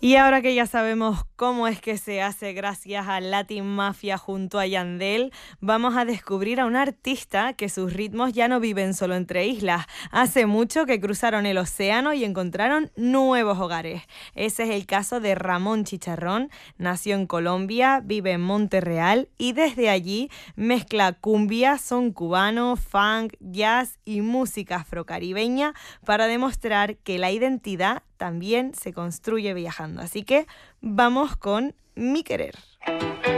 Y ahora que ya sabemos cómo es que se hace gracias a Latin Mafia junto a Yandel, vamos a descubrir a un artista que sus ritmos ya no viven solo entre islas. Hace mucho que cruzaron el océano y encontraron nuevos hogares. Ese es el caso de Ramón Chicharrón. Nació en Colombia, vive en Monterreal y desde allí mezcla cumbia, son cubano, funk, jazz y música afrocaribeña para demostrar que la identidad también se construye viajando. Así que vamos con Mi Querer.